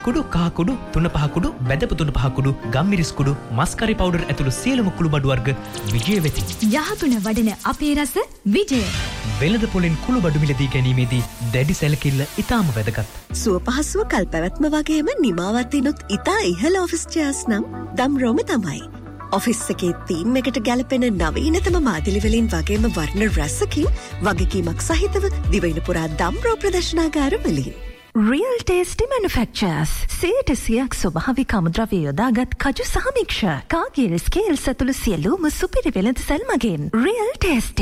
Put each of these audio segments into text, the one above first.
කුඩු, කහ කුඩු, තුන පහ කුඩු, බැදපු තුන පහ කුඩු, ගම්මිරිස් කුඩු, මස්කරි පවුඩර් ඇතුළු සියලුම කුළු බඩු වර්ග විජය වෙතින්. යහතුන වඩන අපේ රස විජය. වෙළඳ පොලෙන් කුළු බඩු මිලදී ගැනීමේදී දැඩි සැලකිල්ල ඉතාම වැදගත්. සුව පහසුව කල්පැවැත්ම වගේම නිමාවත්තිනුත් ඉතා ඉහළ ඔෆිස් චෙයාර්ස් නම් දම්රෝම තමයි. ඔෆිස් එකේ තීම් එකට ගැලපෙන නවීනතම මාදිලිවලින් වගේම වර්ණ රැසකින් වගකීමක් සහිතව දිවයින පුරා දම්රෝ ප්‍රදර්ශනාගාර වලින්. Real Tasty Manufacturers. සියයට සියක් ස්වභාවික අමුද්‍රව්‍ය යොදාගත් කජු සහමික්ෂ. කාගිල් ස්කේල්ස් ඇතුළු සියලුම සුපිරි වෙළඳ සැල් මගින්. Real Tasty.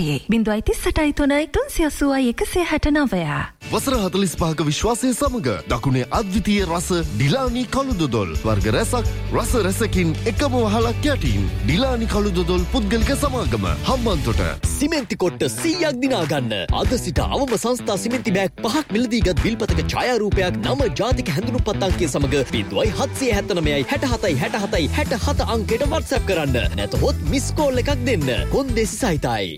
0.38.3.169. වසර 45ක විශ්වාසය සමග දකුණේ අද්විතීය රස ඩිලානි කළුදොදොල්. වර්ග රැසක් රස රැසකින් එකම වහලක් යටින්. ඩිලානි කළුදොදොල් පුද්ගලික සමාගම හම්බන්තොට. සිමෙන්ති කොට්ට 100ක් දිනා ගන්න. අද සිට අවම සංස්ථා සිමෙන්ති බෑග් 5ක් මිලදීගත් විල්පතක ඡායාරූපයක් නම ජාතික හැඳුනුම්පත් අංකය සමග 0779676767 අංකයට WhatsApp කරන්න. නැතහොත් මිස් කෝල් එකක් දෙන්න. කොන්දේසි සහිතයි.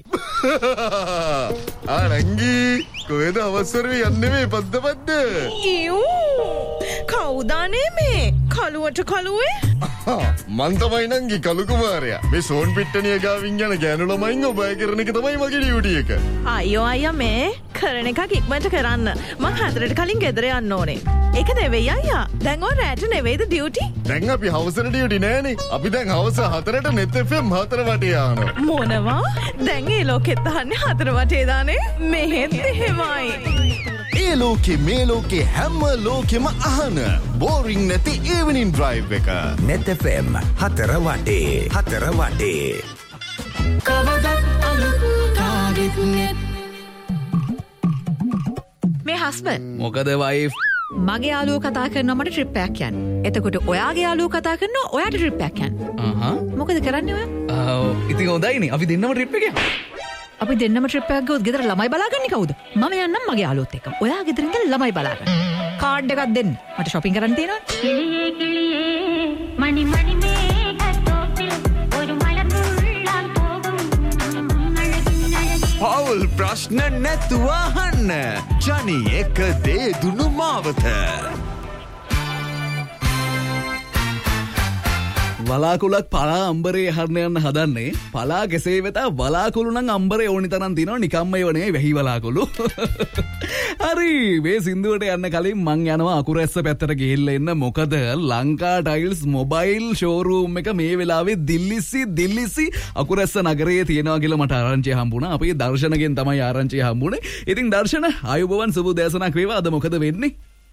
ආරංගී කොහෙද අවසරේ යන්නේ මේ පද්ද කවුදානේ මේ කළුවට කළුවේ මන් තමයි නංගි කළු කුමාරයා. මේ සෝන් පිට්ටනිය ගාවින් යන ගෑනු ළමයින් ඔබ අය කරන එක තමයි මගේ ඩියුටි එක. අයියෝ අයියා මේ කරන එකක් ඉක්මනට කරන්න. මං 4ට කලින් ගෙදර යන්න ඕනේ. ඒක නෙවෙයි අයියා. දැන් ඔය රැට නෙවෙයිද ඩියුටි? දැන් අපි හවසට ඩියුටි නෑනේ. අපි දැන් හවස 4ට net FM 4 වටේ යනවා. මොනවා? දැන් ඒ ලෝකෙත් අහන්නේ 4 වටේ දානේ. මෙහෙත් එහෙමයි. ඒ ලෝකේ මේ ලෝකේ හැම ලෝකෙම අහන බෝරින් නැති evening drive එක. net FM 4 වටේ. 4 වටේ. කවදත් අලුත් කාගෙත් net. මේ හස්බන්ඩ් මොකද වයිෆ්? මගේ යාළුවෝ කතා කරනවා මට ට්‍රිප් එකක් යන්න. එතකොට ඔයාගේ යාළුවෝ කතා කරනවා ඔයාට ට්‍රිප් එකක් යන්න. මොකද කරන්නේ ඔයා? ඉතින් හොඳයිනේ. අපි දෙන්නම ට්‍රිප් එකේ. අපි දෙන්නම ට්‍රිප් එකක් ගියොත් ගෙදර ළමයි බලාගන්නේ කවුද? මම යන්නම් මගේ යාළුවොත් එක්ක. ඔයා ගෙදර ඉඳන් ළමයි බලාගන්න. කාඩ් එකක් දෙන්න. මට shopping කරන්න තියෙනවා. කිලියේ කිලියේ මණි මණි මේකතෝපිල් ഒരു മലമുള്ളം പോകും පවුල් ප්‍රශ්න නැතුව අහන්න. ජනි එක දේ දුනු මාවත. වලාකුලක් පලා අම්බරේ හරණ යන්න හදන්නේ. පලා කෙසේ වෙත වලාකුළු නම් අම්බරේ ඕනි තරම් තියෙනවා. නිකම්ම ඒව නෙවෙයි වැහි වලාකුළු. හරි මේ සින්දුවට යන්න කලින් මං යනවා අකුරැස්ස පැත්තට ගිහිල්ලා එන්න. මොකද ලංකා ටයිල්ස් මොබයිල් ෂෝරූම් එක මේ වෙලාවේ දිල්ලිසි අකුරැස්ස නගරයේ තියෙනවා කියලා මට ආරංචිය හම්බුණා. අපේ දර්ශනගෙන් තමයි ආරංචිය හම්බුනේ. ඉතින් දර්ශන ආයුබෝවන් සුබ දේශනක් වේවා. අද මොකද වෙන්නේ?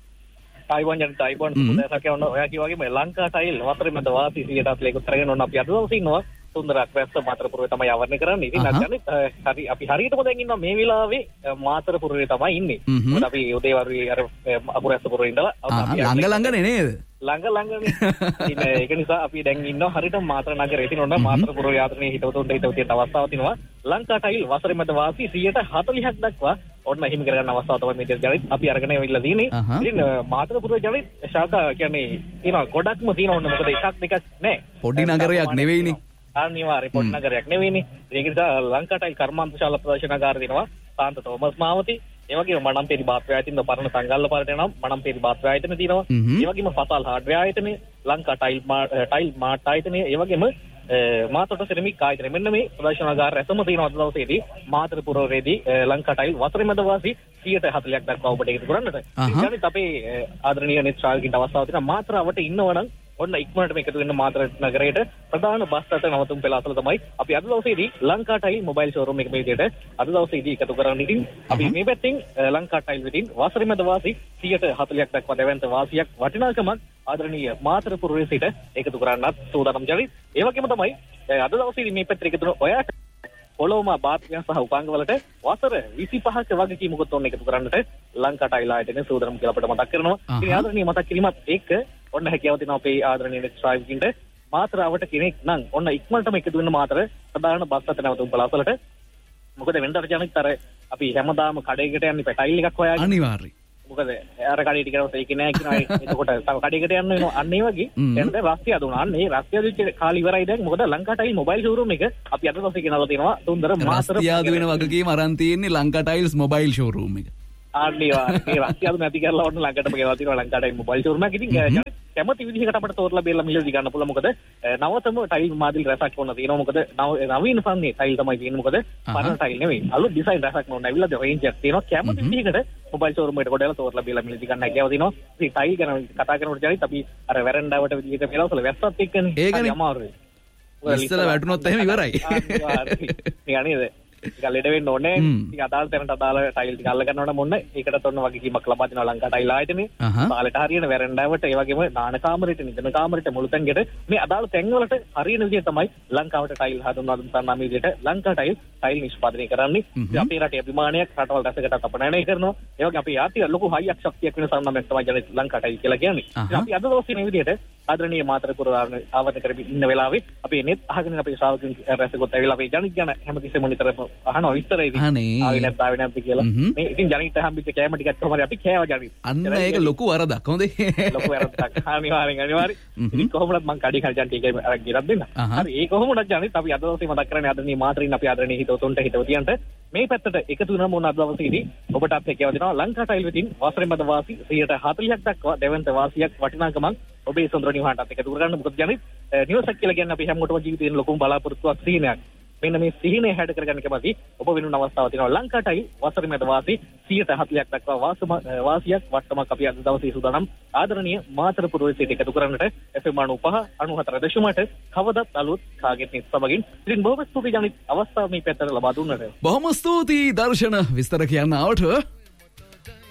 ටයිවන් සුබදේශනක් යන ඔයා කිය වගේම ලංකා ටයිල් වතර මැද වාසී 100ට ලේකුත් කරගෙන ඔන්න අපි අද දවසේ ඉන්නවා සුන්දර අක්වැස්ස මාතරපුරේ තමයි ආවරණය කරන්නේ. ඉතින් හරි අපි හරියටම දැන් ඉන්නවා මේ වෙලාවේ මාතරපුරේ තමයි ඉන්නේ. මොකද අපි උදේවරුේ අර අකුරැස්ස පුරේ ඉඳලා ළඟනේ නේද? ළඟනේ. ඉතින් ඒක නිසා අපි දැන් ඉන්නවා හරියට මාතර නගරේ. ඉතින් ඔන්න මාතරපුර යාත්‍රාවේ හිටවතුන්ට තියෙන අවස්ථාවක් තියෙනවා. ලංකා ටයිල් වසර මැද වාසී 140ක් දක්වා ඔන්න හිමි කරගන්න අවස්ථාව තමයි මේ ජනිත අපි අරගෙන ඉවිල්ලා තියෙන්නේ. ඉතින් මාතරපුර ජනිත ශාඛා කියන්නේ තියෙනවා ගොඩක්ම තියෙනවා. ඔන්න මොකද එකක් දෙකක් නෑ. පොඩි නගරයක් නෙවෙයිනේ. අනිවාර්ය පොඩි නගරයක් නෙවෙයිනේ. ඒක නිසා ලංකා ටයිල් කර්මාන්තශාලා ප්‍රදර්ශනාගාර දෙනවා. සාන්ත තෝමස් මාවති ඒ වගේම මණම්පේරි බාත්‍රය ආයතන පරණ සංගල්ල පාරට යනවා. මණම්පේරි බාත්‍රය ආයතන තියෙනවා. ඒ වගේම ෆසල් හાર્ඩ්වෙයාර් ආයතන, ලංකා ටයිල් මාර්ට් ආයතන, ඒ වගේම මාතොට සෙරමික් ආයතන. මෙන්න මේ ප්‍රදර්ශනාගාර රැසම තියෙනවා අද දවසේදී මාතරපුරේදී ලංකා ටයිල් වසරේ මැද වාසී 140ක් දක්වා ඔබට එකතු කරන්නට. ඉතින් අපේ ආදරණීය නෙත්‍රාල්කින් අවස්ථාව තියෙනවා. මාත්‍රාවට ඉන්නවනම් ඔන්න ඉක්මනටම එකතු වෙන්න මාතර නගරයට ප්‍රධාන බස් රථ නවතුම් පෙළ අසල තමයි අපි අද දවසේදී ලංකා ටයිල් මොබයිල් ෂෝරූම් එක මේ විදිහට අද දවසේදී එකතු කරගෙන ඉතින් අපි මේ පැත්තෙන් ලංකා ටයිල් වෙතින් වසරේ මැද වාසී 140ක් දක්වා දැවැන්ත වාසියක් වටිනාකමක් ආදරණීය මාතරපුරේ සිට එකතු කරන්නත් සූදානම් ජනිත. ඒ වගේම තමයි අද දවසේදී මේ පැත්තට එකතු වෙන ඔයාට පොළොමා බාත්‍රියන් සහ උපාංග වලට වසර 25ක වගකීමකුත් ඔන්න එකතු කරන්නට ලංකා ටයිල් ආයතනය සූදානම් කියලා අපිට මතක් කරනවා. ඉතින් ආදරණීය මතක් කිරීමත් එක්ක ඔන්න හැකියාව තියෙනවා අපේ ආදරණීය නෙත්‍රාල්කින්ට මාතරාවට කෙනෙක් නම් ඔන්න ඉක්මනටම එකතු වෙන්න මාතර ප්‍රධාන බස් රථ නැවතුම් පළ අසලට. මොකද වෙනදාට ජනිත අර අපි හැමදාම කඩේකට යන්නේ ටයිල් එකක් හොයාගෙන. අනිවාර්යයි. මොකද අර කඩේට කියනකොට ඒක නෑ කියනවා. එතකොට තව කඩේකට යන්න වෙනවා. අන්න ඒ වගේ දැන් රස්තිය දුණා. අන්න ඒ රස්තිය දෙච්ච කාලේ ඉවරයි දැන්. මොකද ලංකා ටයිල් මොබයිල් ෂෝරූම් එක අපි අද දවසේ ගෙනල්ලා තියෙනවා. සුන්දර මාතර රස්තිය දින වගකීම අරන් තියෙන්නේ ලංකා ටයිල්ස් මොබයිල් ෂෝරූම් එක. අනිවාර්යයෙන් රස්තියද නැති කරලා ඔන්න ළඟටම ගෙනලා තියෙනවා ලංකාවේ මොබයිල් ෂෝරූම් එකක්. ඉතින් කැමති විදිහකට අපිට තෝරලා බේරලා මිලදී ගන්න පුළුවන්. මොකද නවතම ටයිල් මාදිල් රසක් ඕන තියෙනවා. මොකද නවීන පන්නේ ටයිල් තමයි තියෙන්නේ. මොකද පරණ ටයිල් නෙවෙයි. අලුත් ඩිසයින් රසක් ඕන. ඇවිල්ලා රේන්ජ් එකක් තියෙනවා. කැමති විදිහකට මොබයිල් ෂෝරූම් එකට ගොඩලා තෝරලා බේරලා මිලදී ගන්න හැකියාව තියෙනවා. ඉතින් ටයිල් ගැන කතා කරනකොට ජනිත් අපි අර වැරන්ඩාවට විදිහට මෙලවසල වැස්සත් එක්කනේ. ඒකනේ අමාරුයි. ඉස්සර වැටුනොත් එහෙම ඉවරයි. නිකන් නේද? ටික ලෙඩ වෙන්න ඕනේ. ටික අදාළ තැනට අදාළ ටයිල් ටික අල්ල ගන්නවට මොන්න ඒකටත් ඔන්න වගකීමක් ලබා දෙනවා ලංකා ටයිල් ආයතනේ. සාලට හරියන වැරන්ඩාවට ඒ වගේම නාන කාමරෙට නිදන කාමරෙට මුළු තැන්ගෙට මේ අදාළ තැන් වලට හරියන විදිහ තමයි ලංකාවට ටයිල් හඳුන්වා දුන්නා මේ විදිහට ලංකා ටයිල් නිෂ්පාදනය කරන්නේ. ඉතින් අපේ රටේ අභිමානයක් රටවල් රැසකට අපනයනය කරනවා. ඒ වගේ අපේ ආර්ථික ලොකු හයියක් ශක්තියක් වෙන සම්මානයක් තමයි ජනිත ලංකා ටයිල් කියලා කියන්නේ. ඉතින් අපි අද දවසේ මේ විදිහට ආදරණීය මාතර පුරාණ ආවරණය කරමින් ඉන්න වෙලාවේ අපි net අහගෙන අපේ ශ්‍රාවකයන් රැසගොත් ඇවිල්ලා අපේ ජනිත ගැන හැමතිස්සෙම නිතර අහනවා විස්තරයි. ආවේ නැත්ද කියලා. මේ ඉතින් ජනිත හම්බෙච්ච කෑම ටිකක් කොහොමද අපි කෑවා ජනිත. අන්න ඒක ලොකු වරදක් හොඳේ. ලොකු වරදක්. අනිවාර්යෙන්. ඉතින් කොහොමද මං කඩේ කන ජන්ටි එකේ අරන් ගෙනත් දෙන්න. හරි ඒ කොහොමද ජනිත අපි අද දවසේ මතක් කරන්නේ ආදරණීය මාතරින් අපි ආදරණීය හිතවතුන්ට හිතවතියන්ට මේ පැත්තට එකතු වෙන මොන අද දවසේදී ඔබට හැකියාව දෙනවා ලංකා ටයිල් වෙතින් වසරේ මැද වාසී 40ක් දක්වා දෙවන්ත වාසියක් වටිනාකමක් ඔබේ සොඳුර නිවහටත් එකතු කරගන්න. මොකද ජනිත නිවසක් කියලා කියන්නේ අපි හැමෝටම ජීවිතේ ලොකුම බලාපොරොත්තුවක් සීනයක්. මෙන්න මේ සිහිනය හැඩ කරගන්න කැමති ඔබ වෙනුන අවස්ථාවක් තියෙනවා ලංකා ටයිල් වසරේ මැද වාසී 40ක් දක්වා වාසියක් වට්ටමක් අපි අද දවසේ සූදානම් ආදරණීය මාතර පුරවැසියට එකතු කරන්නට FM 95.4 කවදත් අලුත් කාගෙත් නිත් සමගින් ඉතින් බොහොම ස්තුතියි ජනිත් අවස්ථාව මේ පැත්තට ලබා දුන්නට. බොහොම ස්තුතියි දර්ශන විස්තර කියන්න ආවට.